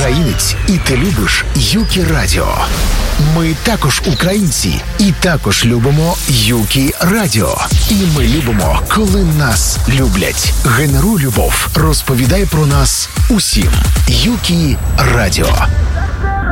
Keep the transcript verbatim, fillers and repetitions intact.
українець, і ти любиш Юкі Радіо. Ми також українці, і також любимо Юкі Радіо. І ми любимо, коли нас люблять. Генеруй любов, розповідай про нас усім. Юкі Радіо.